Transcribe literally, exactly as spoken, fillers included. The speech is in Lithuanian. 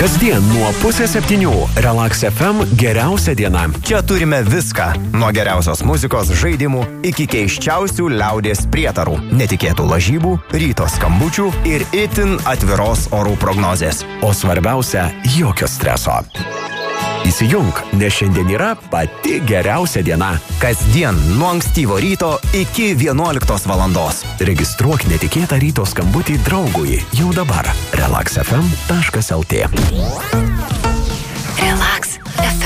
Kasdien nuo pusės septynių Relax F M geriausia diena. Čia turime viską. Nuo geriausios muzikos, žaidimų iki keiščiausių liaudės prietarų, netikėtų lažybų, ryto skambučių ir itin atviros orų prognozės. O svarbiausia, jokio streso. Įsijunk, nes šiandien yra pati geriausia diena. Kasdien nuo ankstyvo ryto iki vienuoliktos valandos. Registruok netikėtą ryto skambutį draugui jau dabar. relax f m taškas l t. Relax F